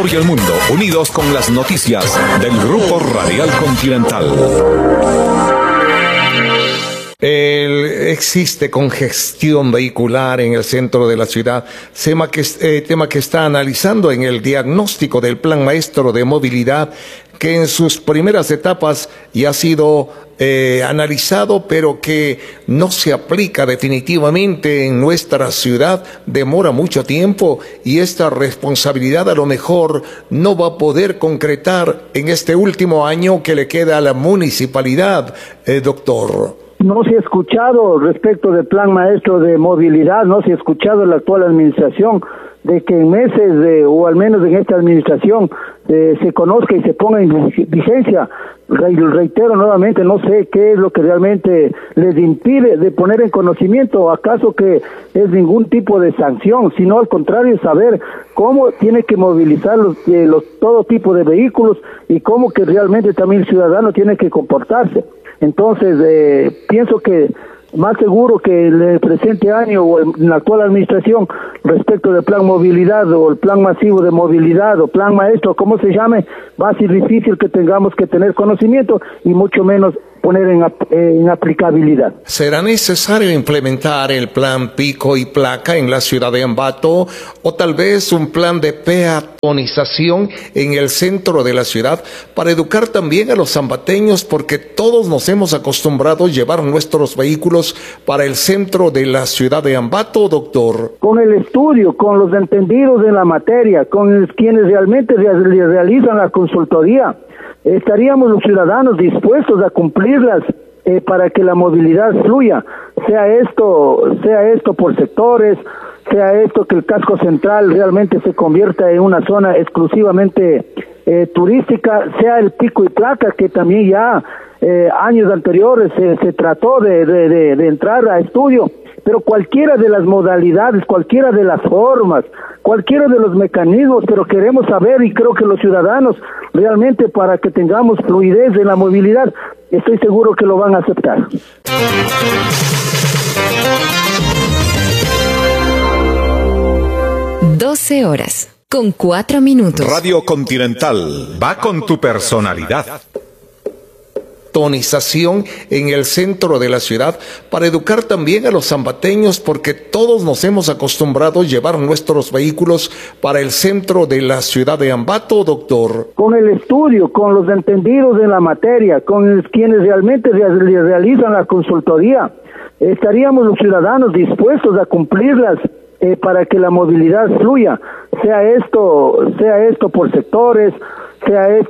Ecuador y el mundo, unidos con las noticias del Grupo Radial Continental. Existe congestión vehicular en el centro de la ciudad, tema que está analizando en el diagnóstico del Plan Maestro de Movilidad, que en sus primeras etapas ya ha sido analizado, pero que no se aplica definitivamente en nuestra ciudad, demora mucho tiempo y esta responsabilidad a lo mejor no va a poder concretar en este último año que le queda a la municipalidad, doctor. No se ha escuchado respecto del Plan Maestro de Movilidad, no se ha escuchado la actual administración de que en meses o al menos en esta administración se conozca y se ponga en vigencia. Reitero nuevamente, no sé qué es lo que realmente les impide de poner en conocimiento, acaso que es ningún tipo de sanción, sino al contrario, saber cómo tiene que movilizar todo tipo de vehículos y cómo que realmente también el ciudadano tiene que comportarse. Entonces, pienso que más seguro que el presente año o en la actual administración respecto del plan movilidad o el plan masivo de movilidad o plan maestro, como se llame, va a ser difícil que tengamos que tener conocimiento y mucho menos poner en aplicabilidad. ¿Será necesario implementar el plan pico y placa en la ciudad de Ambato o tal vez un plan de peatonización en el centro de la ciudad para educar también a los ambateños, porque todos nos hemos acostumbrado a llevar nuestros vehículos para el centro de la ciudad de Ambato, doctor? Con el estudio, con los entendidos en la materia, con quienes realmente realizan la consultoría, estaríamos los ciudadanos dispuestos a cumplirlas para que la movilidad fluya, sea esto por sectores, sea esto que el casco central realmente se convierta en una zona exclusivamente turística, sea el pico y placa que también ya años anteriores se trató de entrar a estudio, pero cualquiera de las modalidades, cualquiera de las formas, cualquiera de los mecanismos, pero queremos saber, y creo que los ciudadanos realmente para que tengamos fluidez en la movilidad, estoy seguro que lo van a aceptar. (12:04) Radio Continental va con tu personalidad. Tonización en el centro de la ciudad para educar también a los ambateños, porque todos nos hemos acostumbrado a llevar nuestros vehículos para el centro de la ciudad de Ambato, doctor. Con el estudio, con los entendidos en la materia, con quienes realmente realizan la consultoría, estaríamos los ciudadanos dispuestos a cumplirlas para que la movilidad fluya, sea esto por sectores, sea esto